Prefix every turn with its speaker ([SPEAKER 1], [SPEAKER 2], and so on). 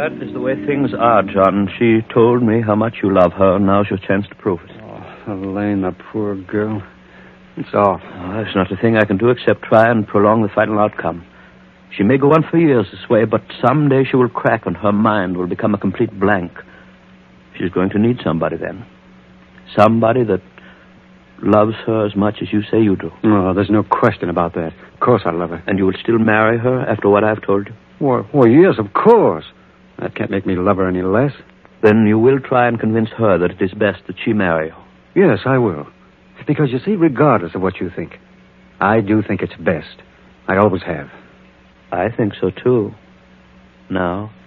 [SPEAKER 1] That is the way things are, John. She told me how much you love her, and now's your chance to prove it.
[SPEAKER 2] Oh, Elaine, the poor girl. It's off.
[SPEAKER 1] Oh, there's not a thing I can do except try and prolong the final outcome. She may go on for years this way, but someday she will crack and her mind will become a complete blank. She's going to need somebody then. Somebody that loves her as much as you say you do.
[SPEAKER 2] Oh, there's no question about that. Of course I love her.
[SPEAKER 1] And you will still marry her after what I've told you?
[SPEAKER 2] Well, yes, of course. That can't make me love her any less.
[SPEAKER 1] Then you will try and convince her that it is best that she marry you.
[SPEAKER 2] Yes, I will. Because, you see, regardless of what you think, I do think it's best. I always have.
[SPEAKER 1] I think so, too. Now...